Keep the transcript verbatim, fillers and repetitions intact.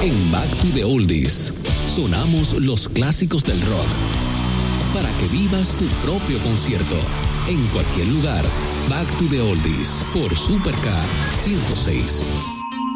En Back to the Oldies, sonamos los clásicos del rock para que vivas tu propio concierto. En cualquier lugar, Back to the Oldies por Super K ciento seis.